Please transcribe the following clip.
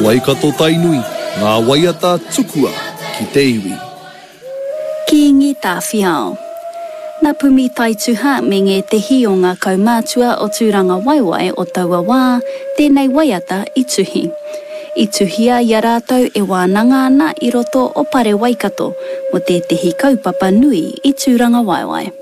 Waikato tainui, ngā waiata tukua ki te iwi. Ki ngi tāwhiao. Nā pumi taituha me nge te hi o ngā kaumātua o tūranga waiwai o taua wā, tēnei waiata i tuhi. I tuhia i a rātou e wānanga ana i roto o pare Waikato mo te tehi kaupapa nui i tūranga waiwai.